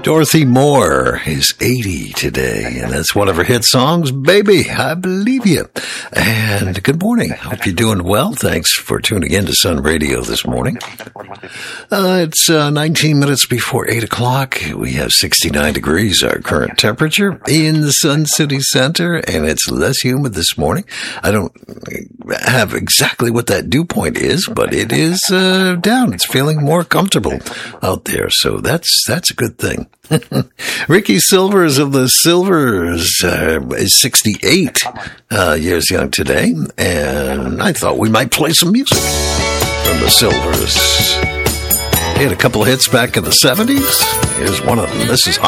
Dorothy Moore is 80 today, and that's one of her hit songs, Baby, I Believe You. And good morning. Hope you're doing well. Thanks for tuning in to Sun Radio this morning. It's 19 minutes before 8 o'clock. We have 69 degrees, our current temperature in the Sun City Center, and it's less humid this morning. I don't have exactly what that dew point is, but it is down. It's feeling more comfortable out there, so that's a good thing. Ricky Silvers of the Silvers is 68 years young today, and I thought we might play some music from the Silvers. They had a couple of hits back in the 70s. Here's one of them. This is